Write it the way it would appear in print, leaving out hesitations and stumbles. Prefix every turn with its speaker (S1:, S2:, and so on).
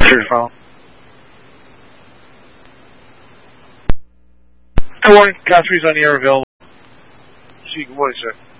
S1: Sure, phone.
S2: Good morning. Count 3's on the air available. See, good morning, sir.